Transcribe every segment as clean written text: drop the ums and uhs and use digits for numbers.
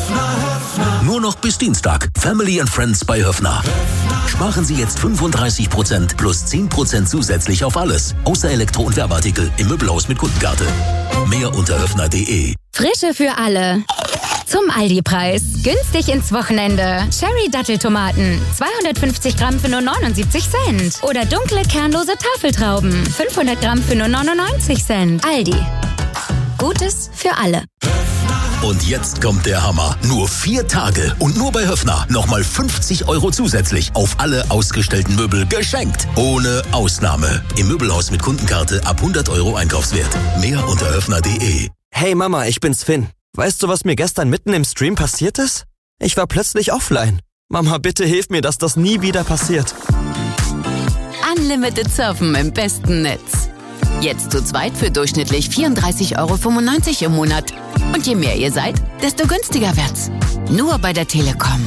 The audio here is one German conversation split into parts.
Nur noch bis Dienstag. Family and Friends bei Höffner. Sparen Sie jetzt 35% plus 10% zusätzlich auf alles. Außer Elektro- und Werbeartikel im Möbelhaus mit Kundenkarte. Mehr unter höffner.de. Frische für alle. Zum Aldi-Preis. Günstig ins Wochenende. Cherry-Datteltomaten. 250 Gramm für nur 79 Cent. Oder dunkle, kernlose Tafeltrauben. 500 Gramm für nur 99 Cent. Aldi. Gutes für alle. Und jetzt kommt der Hammer. Nur 4 Tage und nur bei Höffner nochmal 50 € zusätzlich auf alle ausgestellten Möbel geschenkt. Ohne Ausnahme. Im Möbelhaus mit Kundenkarte ab 100 € Einkaufswert. Mehr unter höffner.de. Hey Mama, ich bin's Finn. Weißt du, was mir gestern mitten im Stream passiert ist? Ich war plötzlich offline. Mama, bitte hilf mir, dass das nie wieder passiert. Unlimited Surfen im besten Netz. Jetzt zu zweit für durchschnittlich 34,95 € im Monat. Und je mehr ihr seid, desto günstiger wird's. Nur bei der Telekom.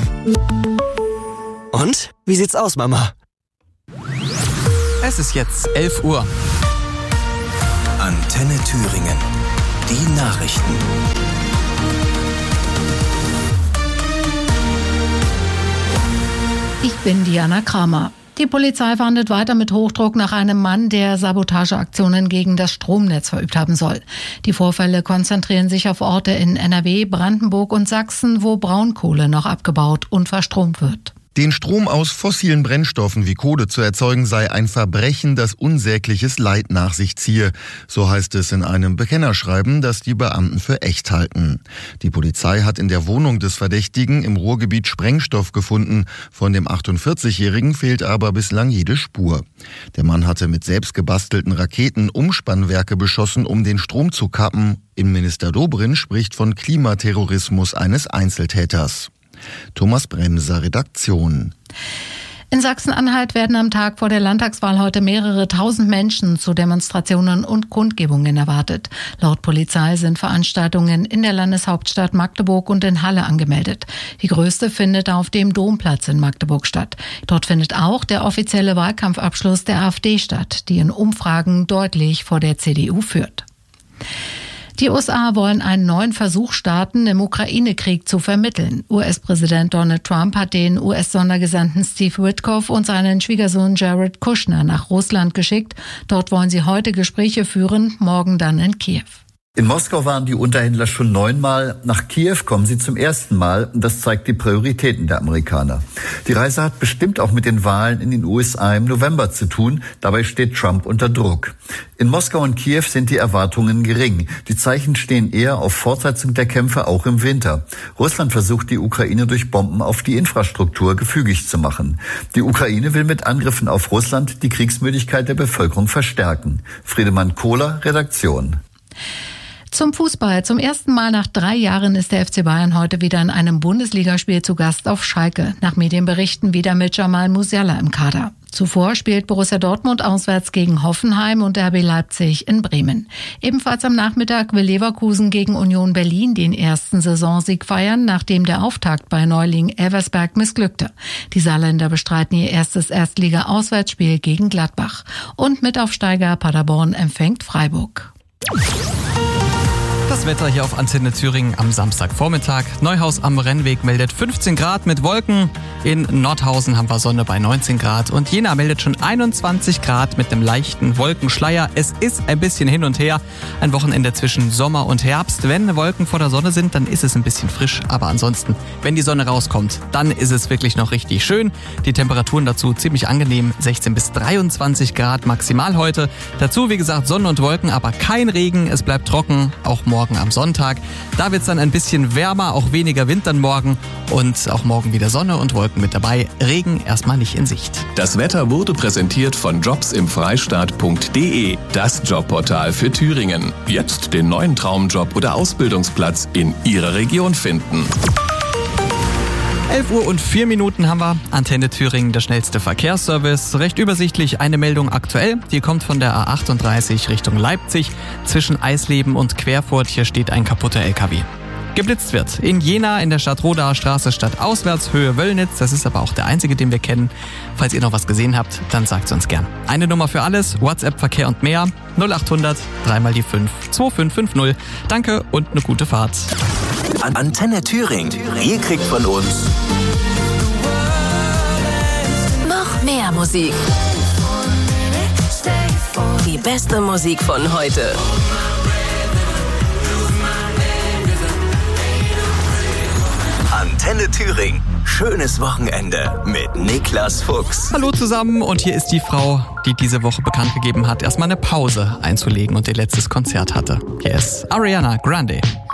Und? Wie sieht's aus, Mama? Es ist jetzt 11 Uhr. Antenne Thüringen. Die Nachrichten. Ich bin Diana Kramer. Die Polizei fahndet weiter mit Hochdruck nach einem Mann, der Sabotageaktionen gegen das Stromnetz verübt haben soll. Die Vorfälle konzentrieren sich auf Orte in NRW, Brandenburg und Sachsen, wo Braunkohle noch abgebaut und verstromt wird. Den Strom aus fossilen Brennstoffen wie Kohle zu erzeugen, sei ein Verbrechen, das unsägliches Leid nach sich ziehe. So heißt es in einem Bekennerschreiben, das die Beamten für echt halten. Die Polizei hat in der Wohnung des Verdächtigen im Ruhrgebiet Sprengstoff gefunden. Von dem 48-Jährigen fehlt aber bislang jede Spur. Der Mann hatte mit selbst gebastelten Raketen Umspannwerke beschossen, um den Strom zu kappen. Innenminister Dobrindt spricht von Klimaterrorismus eines Einzeltäters. Thomas Bremser, Redaktion. In Sachsen-Anhalt werden am Tag vor der Landtagswahl heute mehrere tausend Menschen zu Demonstrationen und Kundgebungen erwartet. Laut Polizei sind Veranstaltungen in der Landeshauptstadt Magdeburg und in Halle angemeldet. Die größte findet auf dem Domplatz in Magdeburg statt. Dort findet auch der offizielle Wahlkampfabschluss der AfD statt, die in Umfragen deutlich vor der CDU führt. Die USA wollen einen neuen Versuch starten, im Ukraine-Krieg zu vermitteln. US-Präsident Donald Trump hat den US-Sondergesandten Steve Witkoff und seinen Schwiegersohn Jared Kushner nach Russland geschickt. Dort wollen sie heute Gespräche führen, morgen dann in Kiew. In Moskau waren die Unterhändler schon 9-mal, nach Kiew kommen sie zum ersten Mal. Das zeigt die Prioritäten der Amerikaner. Die Reise hat bestimmt auch mit den Wahlen in den USA im November zu tun. Dabei steht Trump unter Druck. In Moskau und Kiew sind die Erwartungen gering. Die Zeichen stehen eher auf Fortsetzung der Kämpfe auch im Winter. Russland versucht, die Ukraine durch Bomben auf die Infrastruktur gefügig zu machen. Die Ukraine will mit Angriffen auf Russland die Kriegsmüdigkeit der Bevölkerung verstärken. Friedemann Kohler, Redaktion. Zum Fußball. Zum ersten Mal nach 3 Jahren ist der FC Bayern heute wieder in einem Bundesligaspiel zu Gast auf Schalke. Nach Medienberichten wieder mit Jamal Musiala im Kader. Zuvor spielt Borussia Dortmund auswärts gegen Hoffenheim und RB Leipzig in Bremen. Ebenfalls am Nachmittag will Leverkusen gegen Union Berlin den ersten Saisonsieg feiern, nachdem der Auftakt bei Neuling Elversberg missglückte. Die Saarländer bestreiten ihr erstes Erstliga-Auswärtsspiel gegen Gladbach. Und Mitaufsteiger Paderborn empfängt Freiburg. Das Wetter hier auf Antenne Thüringen am Samstagvormittag. Neuhaus am Rennweg meldet 15 Grad mit Wolken. In Nordhausen haben wir Sonne bei 19 Grad. Und Jena meldet schon 21 Grad mit einem leichten Wolkenschleier. Es ist ein bisschen hin und her. Ein Wochenende zwischen Sommer und Herbst. Wenn Wolken vor der Sonne sind, dann ist es ein bisschen frisch. Aber ansonsten, wenn die Sonne rauskommt, dann ist es wirklich noch richtig schön. Die Temperaturen dazu ziemlich angenehm. 16 bis 23 Grad maximal heute. Dazu, wie gesagt, Sonne und Wolken, aber kein Regen. Es bleibt trocken, auch morgen am Sonntag. Da wird es dann ein bisschen wärmer, auch weniger Wind dann morgen. Und auch morgen wieder Sonne und Wolken mit dabei. Regen erstmal nicht in Sicht. Das Wetter wurde präsentiert von jobsimfreistaat.de, das Jobportal für Thüringen. Jetzt den neuen Traumjob oder Ausbildungsplatz in Ihrer Region finden. 11 Uhr und 4 Minuten haben wir. Antenne Thüringen, der schnellste Verkehrsservice. Recht übersichtlich eine Meldung aktuell. Die kommt von der A38 Richtung Leipzig. Zwischen Eisleben und Querfurt, hier steht ein kaputter LKW. Geblitzt wird in Jena in der Stadtrodaer Straße stadtauswärts, Höhe Wöllnitz. Das ist aber auch der einzige, den wir kennen. Falls ihr noch was gesehen habt, dann sagt's uns gern. Eine Nummer für alles, WhatsApp, Verkehr und mehr. 0800 3 mal die 5 2550. Danke und eine gute Fahrt. Antenne Thüringen. Ihr kriegt von uns noch mehr Musik. Die beste Musik von heute. Antenne Thüringen. Schönes Wochenende mit Niklas Fuchs. Hallo zusammen und hier ist die Frau, die diese Woche bekannt gegeben hat, erstmal eine Pause einzulegen und ihr letztes Konzert hatte. Hier ist Ariana Grande.